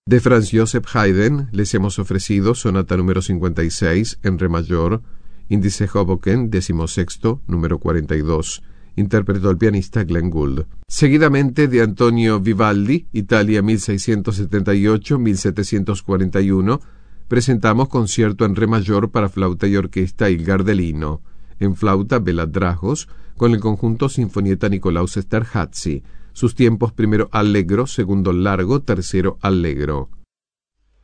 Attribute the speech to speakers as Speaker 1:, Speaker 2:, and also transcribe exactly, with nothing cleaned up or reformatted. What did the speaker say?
Speaker 1: De Franz Joseph Haydn les hemos ofrecido sonata número cincuenta y seis en re mayor, índice Hoboken, decimosexto, número cuarenta y dos. Interpretó el pianista Glenn Gould. Seguidamente de Antonio Vivaldi, Italia mil seiscientos setenta y ocho a mil setecientos cuarenta y uno, presentamos concierto en re mayor para flauta y orquesta Il Gardelino, en flauta Béla Dragos, con el conjunto Sinfonietta Nicolaus Esterházy, sus tiempos primero allegro, segundo largo, tercero allegro.